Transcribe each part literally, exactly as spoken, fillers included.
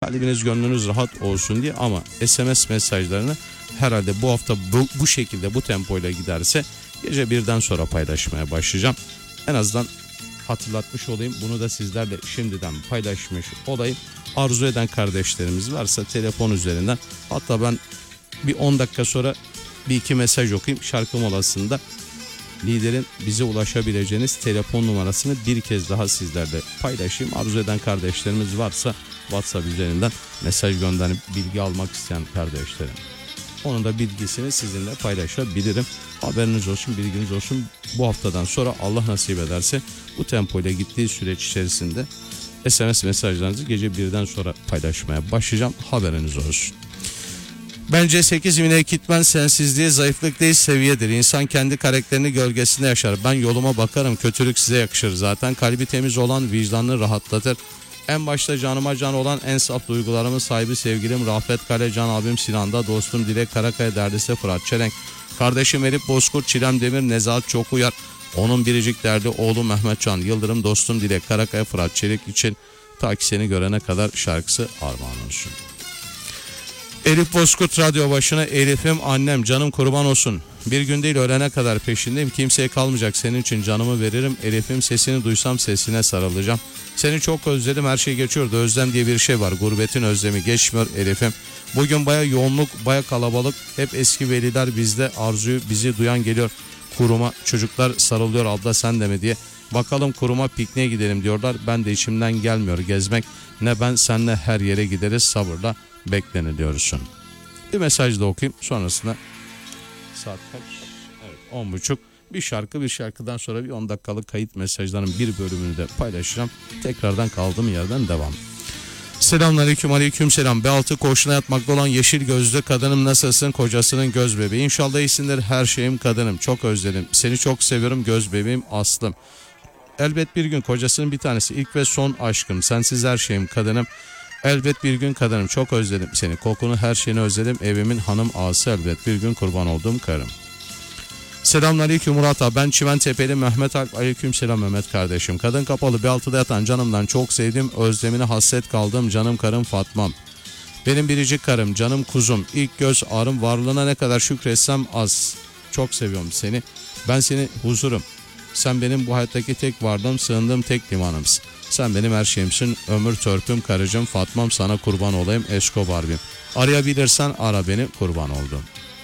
kalbiniz gönlünüz rahat olsun diye, ama S M S mesajlarını herhalde bu hafta bu, bu şekilde bu tempoyla giderse gece birden sonra paylaşmaya başlayacağım. En azından hatırlatmış olayım, bunu da sizlerle şimdiden paylaşmış olayım. Arzu eden kardeşlerimiz varsa telefon üzerinden, hatta ben bir on dakika sonra bir iki mesaj okuyayım, şarkı molasında liderin bize ulaşabileceğiniz telefon numarasını bir kez daha sizlerle paylaşayım. Arzu eden kardeşlerimiz varsa WhatsApp üzerinden mesaj gönderip bilgi almak isteyen kardeşlerim, onun da bilgisini sizinle paylaşabilirim. Haberiniz olsun, bilginiz olsun. Bu haftadan sonra Allah nasip ederse bu tempoyla gittiği süreç içerisinde S M S mesajlarınızı gece birden sonra paylaşmaya başlayacağım. Haberiniz olsun. Bence sekiz bin ekitmen sensizliği zayıflık değil seviyedir. İnsan kendi karakterini gölgesinde yaşar. Ben yoluma bakarım, kötülük size yakışır. Zaten kalbi temiz olan vicdanını rahatlatır. En başta canıma can olan en saf duygularımın sahibi sevgilim Rafet Kale, can abim Sinan'da, dostum Dilek Karakaya, derdisi Fırat Çelenk, kardeşim Elif Bozkurt, Çilem Demir, Nezahat Çokuyar, onun biricik derdi oğlu Mehmet Can Yıldırım, dostum Dilek Karakaya, Fırat Çelik için ta ki seni görene kadar şarkısı armağan olsun. Elif Bozkurt radyo başına, Elif'im annem canım kurban olsun. Bir gün değil ölene kadar peşindeyim, kimseye kalmayacak senin için canımı veririm. Elif'im sesini duysam sesine sarılacağım. Seni çok özledim, her şey geçiyordu, özlem diye bir şey var, gurbetin özlemi geçmiyor Elif'im. Bugün baya yoğunluk, baya kalabalık, hep eski veliler bizde, arzuyu bizi duyan geliyor. Kuruma çocuklar sarılıyor, abla sen de mi diye. Bakalım kuruma pikniğe gidelim diyorlar, ben de içimden gelmiyor gezmek. Ne ben senle her yere gideriz, sabırla bekleniliyorsun. Bir mesaj da okuyayım, sonrasında saat kaç? Evet, on buçuk. Bir şarkı, bir şarkıdan sonra bir on dakikalık kayıt mesajlarının bir bölümünü de paylaşacağım. Tekrardan kaldığım yerden devam. Selamünaleyküm, aleyküm selam. B altı koğuşuna yatmakta olan yeşil gözlü kadınım, nasılsın? Kocasının göz bebeği. İnşallah iyisindir, her şeyim kadınım. Çok özledim. Seni çok seviyorum göz bebeğim Aslım. Elbet bir gün kocasının bir tanesi, ilk ve son aşkım. Sensiz her şeyim kadınım. Elbet bir gün kadınım, çok özledim seni. Kokunu, her şeyini özledim. Evimin hanım ağası, elbet bir gün kurban olduğum karım. Selamünaleyküm Murat abi, ben Çimentepeli Mehmet Alp. Aleyküm selam Mehmet kardeşim. Kadın kapalı bir altıda yatan canımdan çok sevdim, özlemine hasret kaldım canım karım Fatmam. Benim biricik karım, canım kuzum, ilk göz ağrım, varlığına ne kadar şükretsem az. Çok seviyorum seni, ben seni huzurum. Sen benim bu hayattaki tek varlığım, sığındığım tek limanımsın. Sen benim her şeyimsin, ömür törpüm karıcığım Fatmam, sana kurban olayım Escobar'bim. Arayabilirsen ara beni, kurban oldum.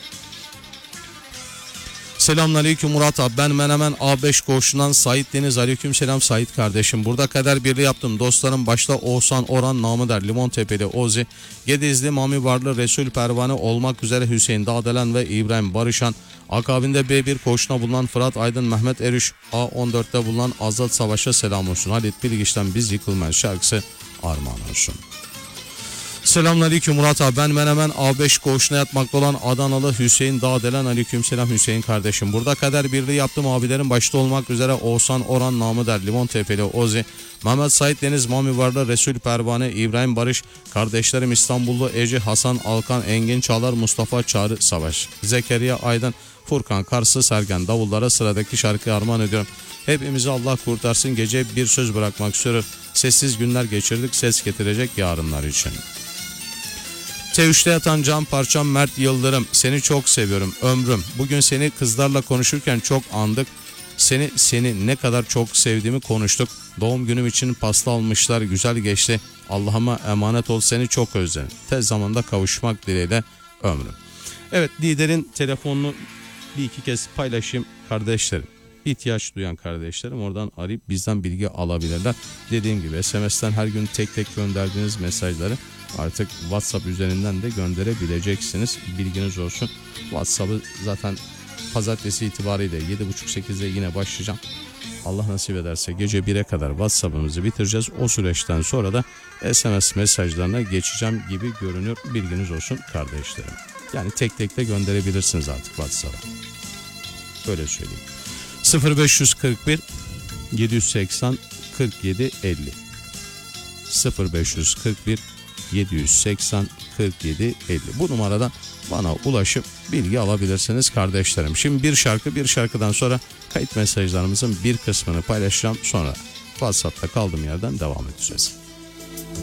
Selamünaleyküm Murat abi, ben Menemen A beş koğuşundan Sait Deniz. Aleyküm selam Sait kardeşim. Burada kader birliği yaptım. Dostlarım başta Oğuzhan Orhan, namı der Limon Tepeli Ozi, Gedizli Mami Varlı, Resul Pervane olmak üzere Hüseyin Dağdelen ve İbrahim Barışan, akabinde B bir koğuşuna bulunan Fırat Aydın, Mehmet Erüş, A on dörtte bulunan Azat Savaş'a selam olsun. Halit Bilgiç'ten Biz Yıkılmayız şarkısı armağan olsun. Selamünaleyküm Murat abi, ben Menemen A beş koğuşuna yatmakta olan Adanalı Hüseyin Dağdelen. Aleykümselam Hüseyin kardeşim. Burada kader birliği yaptım, abilerin başta olmak üzere Oğuzhan Orhan, namı der Limon Tepeli Ozi, Mehmet Sait Deniz, Mami Varlı, Resul Pervane, İbrahim Barış, kardeşlerim İstanbullu Ece, Hasan Alkan, Engin Çağlar, Mustafa Çağrı Savaş, Zekeriya Aydın, Furkan Karsı Sergen. Davullara sıradaki şarkıyı armağan ediyorum. Hepimizi Allah kurtarsın, gece bir söz bırakmak istiyorum. Sessiz günler geçirdik, ses getirecek yarınlar için. T üçte yatan can parçam Mert Yıldırım. Seni çok seviyorum ömrüm. Bugün seni kızlarla konuşurken çok andık. Seni seni ne kadar çok sevdiğimi konuştuk. Doğum günüm için pasta almışlar, güzel geçti. Allah'ıma emanet ol, seni çok özledim. Tez zamanda kavuşmak dileğiyle ömrüm. Evet, liderin telefonunu bir iki kez paylaşayım kardeşlerim. İhtiyaç duyan kardeşlerim oradan arayıp bizden bilgi alabilirler. Dediğim gibi S M S'ten her gün tek tek gönderdiğiniz mesajları artık WhatsApp üzerinden de gönderebileceksiniz. Bilginiz olsun. WhatsApp'ı zaten pazartesi itibariyle yedi buçuk sekizde yine başlayacağım. Allah nasip ederse gece bire kadar WhatsApp'ımızı bitireceğiz. O süreçten sonra da S M S mesajlarına geçeceğim gibi görünüyor. Bilginiz olsun kardeşlerim. Yani tek tek de gönderebilirsiniz artık WhatsApp'a. Böyle söyleyeyim. sıfır beş kırk bir yedi seksen kırk yedi elli sıfır beş kırk bir yedi seksen kırk yedi elli bu numaradan bana ulaşıp bilgi alabilirsiniz kardeşlerim. Şimdi bir şarkı, bir şarkıdan sonra kayıt mesajlarımızın bir kısmını paylaşacağım. Sonra WhatsApp'ta kaldığım yerden devam edeceğiz.